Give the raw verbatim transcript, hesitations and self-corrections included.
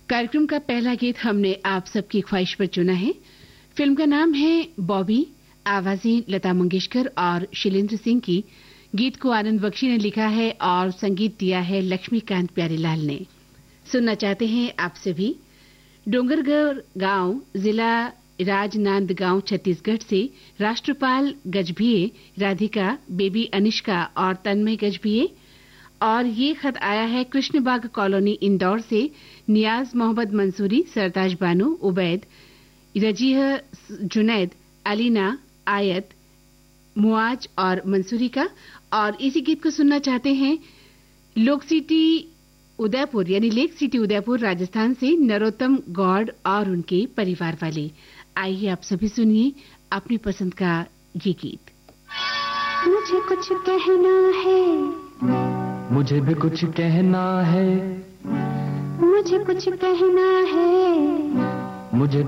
कार्यक्रम का पहला गीत हमने आप सबकी ख्वाहिश पर चुना है। फिल्म का नाम है बॉबी, आवाजें लता मंगेशकर और शैलेंद्र सिंह की। गीत को आनंद बख्शी ने लिखा है और संगीत दिया है लक्ष्मीकांत प्यारेलाल ने। सुनना चाहते हैं आप सभी। डोंगरगढ़ गांव, जिला राजनांदगांव, छत्तीसगढ़ से राष्ट्रपाल गजभिये, राधिका, बेबी अनिष्का और तन्मय गजभिये। और ये खत आया है कृष्णबाग कॉलोनी, इंदौर से नियाज मोहम्मद मंसूरी, सरताज बानो, उबैद, रजीह, जुनैद, अलीना, आयत, मुआज और मंसूरी का। और इसी गीत को सुनना चाहते हैं लोक सिटी उदयपुर यानी लेक सिटी उदयपुर, राजस्थान से नरोत्तम गौड़ और उनके परिवार वाले। आइए आप सभी सुनिए अपनी पसंद का ये गीत। मुझे कुछ कहना है, मुझे भी कुछ कहना है, मुझे कुछ कहना है, मुझे